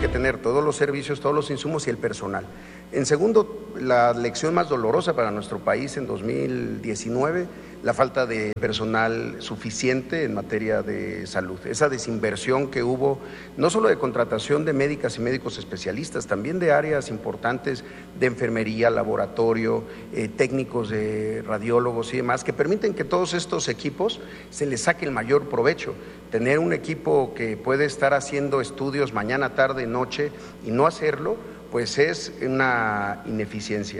que tener todos los servicios, todos los insumos y el personal. En segundo, la lección más dolorosa para nuestro país en 2019, la falta de personal suficiente en materia de salud. Esa desinversión que hubo, no solo de contratación de médicas y médicos especialistas, también de áreas importantes de enfermería, laboratorio, técnicos de radiólogos y demás, que permiten que todos estos equipos se les saque el mayor provecho. Tener un equipo que puede estar haciendo estudios mañana, tarde, noche y no hacerlo, pues es una ineficiencia.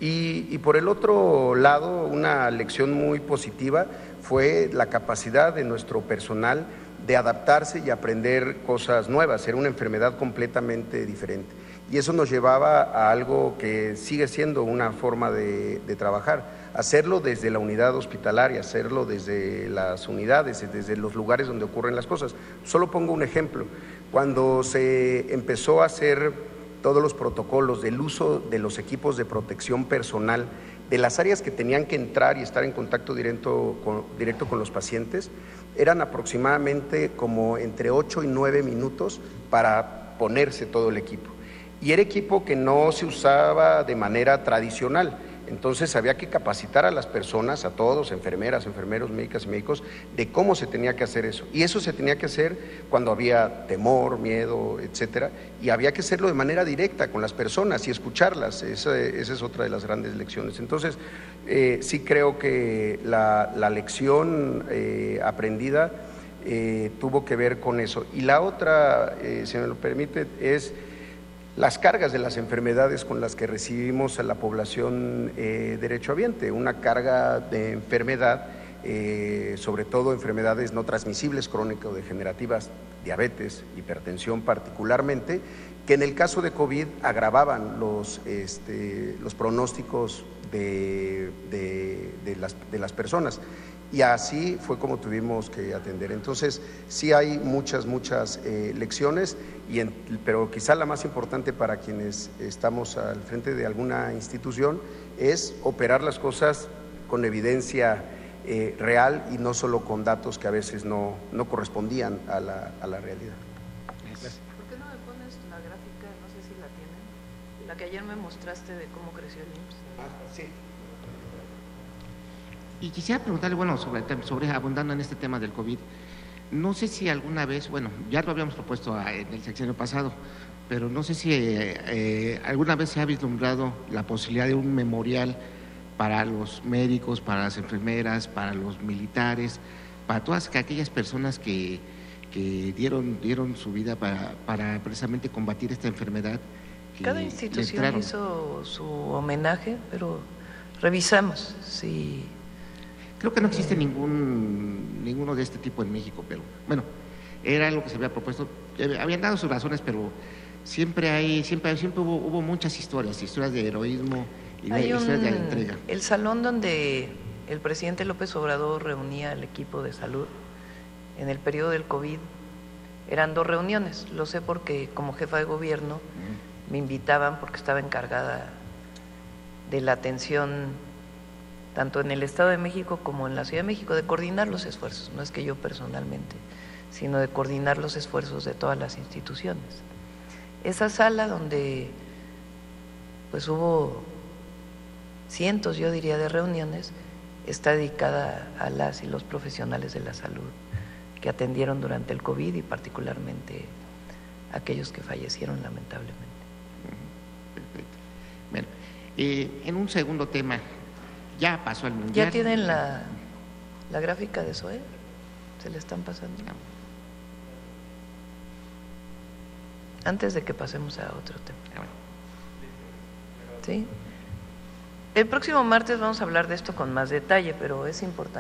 Y por el otro lado, una lección muy positiva fue la capacidad de nuestro personal de adaptarse y aprender cosas nuevas. Era una enfermedad completamente diferente. Y eso nos llevaba a algo que sigue siendo una forma de trabajar, hacerlo desde la unidad hospitalaria, hacerlo desde las unidades, desde los lugares donde ocurren las cosas. Solo pongo un ejemplo. Cuando se empezó a hacer todos los protocolos del uso de los equipos de protección personal, de las áreas que tenían que entrar y estar en contacto directo con los pacientes, eran aproximadamente como entre 8 y 9 minutos para ponerse todo el equipo. Y era equipo que no se usaba de manera tradicional. Entonces había que capacitar a las personas, a todos, enfermeras, enfermeros, médicas y médicos, de cómo se tenía que hacer eso. Y eso se tenía que hacer cuando había temor, miedo, etcétera, y había que hacerlo de manera directa con las personas y escucharlas. Esa es otra de las grandes lecciones. Entonces, sí creo que la lección aprendida tuvo que ver con eso. Y la otra, si me lo permite, es las cargas de las enfermedades con las que recibimos a la población derechohabiente, una carga de enfermedad, sobre todo enfermedades no transmisibles crónico-degenerativas, diabetes, hipertensión particularmente, que en el caso de COVID agravaban los pronósticos de las personas. Y así fue como tuvimos que atender. Entonces, sí hay muchas lecciones, pero quizá la más importante para quienes estamos al frente de alguna institución es operar las cosas con evidencia real y no solo con datos que a veces no correspondían a la realidad. ¿Por qué no me pones la gráfica, no sé si la tienen, la que ayer me mostraste de cómo creció el IMSS? Sí. Y quisiera preguntarle, bueno, sobre abundando en este tema del COVID, no sé si alguna vez, bueno, ya lo habíamos propuesto en el sexenio pasado, pero no sé si alguna vez se ha vislumbrado la posibilidad de un memorial para los médicos, para las enfermeras, para los militares, para todas aquellas personas que dieron su vida para precisamente combatir esta enfermedad. Cada institución hizo su homenaje, pero revisamos si... Creo que no existe ninguno de este tipo en México, pero bueno, era algo que se había propuesto. Habían dado sus razones, pero siempre hubo muchas historias de heroísmo y historias de entrega. El salón donde el presidente López Obrador reunía al equipo de salud en el periodo del COVID, eran 2 reuniones. Lo sé porque como jefa de gobierno me invitaban porque estaba encargada de la atención tanto en el Estado de México como en la Ciudad de México, de coordinar los esfuerzos, no es que yo personalmente, sino de coordinar los esfuerzos de todas las instituciones. Esa sala donde pues hubo cientos, yo diría, de reuniones, está dedicada a las y los profesionales de la salud que atendieron durante el COVID y particularmente aquellos que fallecieron lamentablemente. Perfecto. Bueno, en un segundo tema, ya pasó el mundial. ¿Ya tienen la gráfica de Zoe? ¿Se le están pasando? No. Antes de que pasemos a otro tema. Bueno. ¿Sí? El próximo martes vamos a hablar de esto con más detalle, pero es importante.